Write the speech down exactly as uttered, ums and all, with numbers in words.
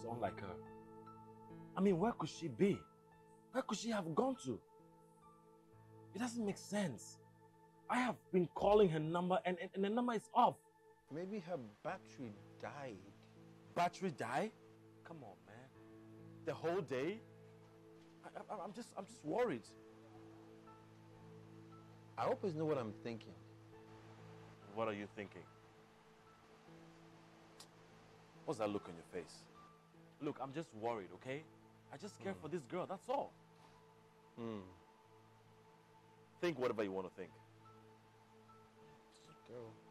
unlike her. I mean, where could she be? Where could she have gone to? It doesn't make sense. I have been calling her number and, and, and the number is off. Maybe her battery died. Battery died? Come on, man. The whole day? I, I, I'm just, I'm just worried. I hope you know what I'm thinking. What are you thinking? What's that look on your face? Look, I'm just worried, okay? I just care mm. for this girl, that's all. Hmm. Think whatever you want to think. Girl.